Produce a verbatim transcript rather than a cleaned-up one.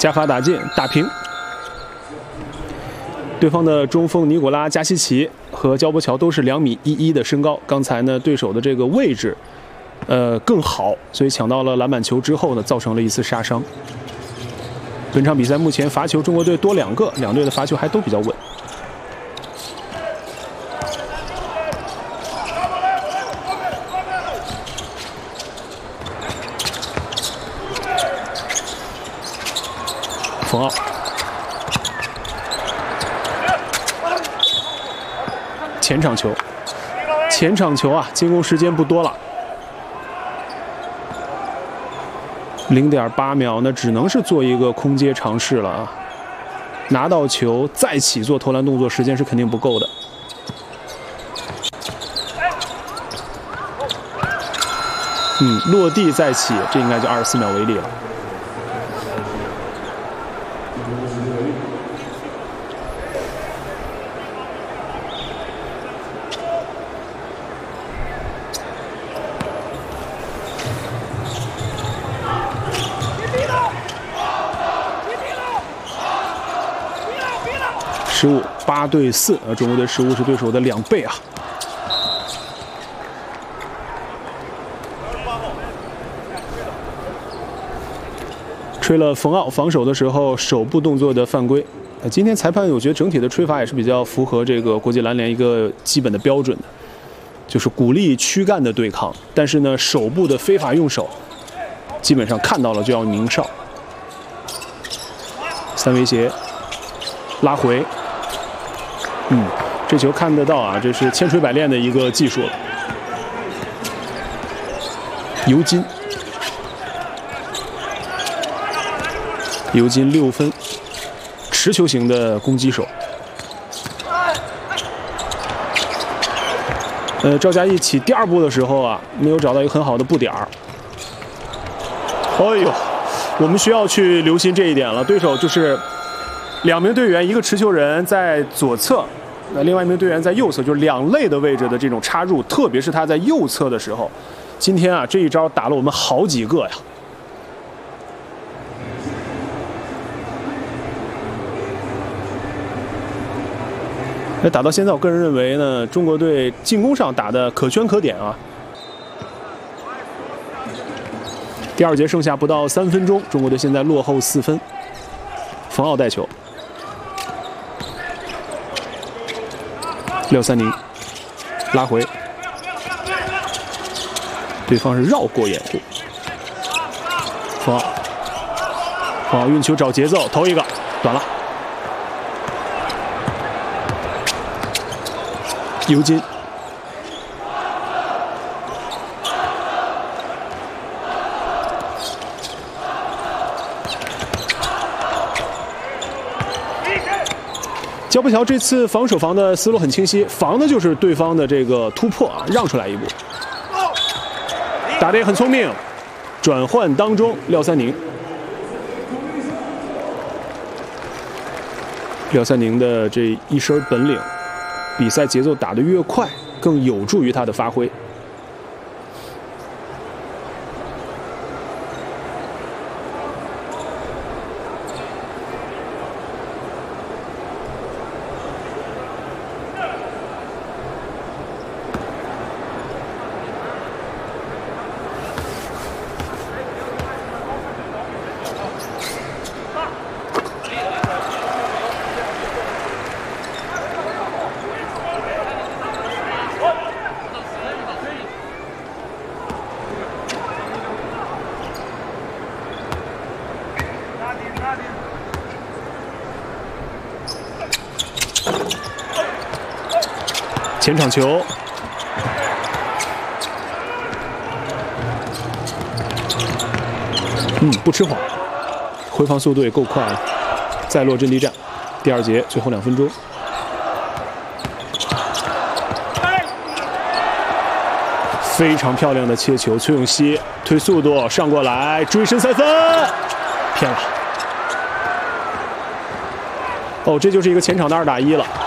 加法打进，打平。对方的中锋尼古拉加西奇和焦伯乔都是两米一一的身高，刚才呢对手的这个位置，呃更好，所以抢到了篮板球之后呢，造成了一次杀伤。本场比赛目前罚球中国队多两个，两队的罚球还都比较稳。冯奥，前场球，前场球啊，进攻时间不多了，零点八秒，那只能是做一个空接尝试了啊。拿到球再起做投篮动作，时间是肯定不够的。嗯，落地再起，这应该就二十四秒为例了。失误八对四，呃，中国队失误是对手的两倍啊。吹了冯奥防守的时候手部动作的犯规。呃，今天裁判我觉得整体的吹罚也是比较符合这个国际篮联一个基本的标准的，就是鼓励躯干的对抗，但是呢手部的非法用手，基本上看到了就要鸣哨。三威胁，拉回。嗯，这球看得到啊，这是千锤百炼的一个技术了。尤金，尤金六分，持球型的攻击手。呃，赵佳毅起第二步的时候啊，没有找到一个很好的步点儿。哎呦，我们需要去留心这一点了。对手就是两名队员，一个持球人在左侧。那另外一名队员在右侧，就是两类的位置的这种插入，特别是他在右侧的时候，今天啊这一招打了我们好几个呀。那打到现在，我个人认为呢，中国队进攻上打的可圈可点啊。第二节剩下不到三分钟，中国队现在落后四分。冯奥带球。廖三宁拉回，对方是绕过掩护。冯奥，冯奥运球找节奏，投一个，短了。尤金，焦伯乔这次防守防的思路很清晰，防的就是对方的这个突破啊，让出来一步，打得也很聪明。转换当中，廖三宁，廖三宁的这一身本领，比赛节奏打得越快，更有助于他的发挥。前场球，嗯，不吃晃，回防速度也够快了。再落阵地战，第二节最后两分钟，非常漂亮的切球，崔永熙推速度上过来，追身三分，偏了。哦，这就是一个前场的二打一了。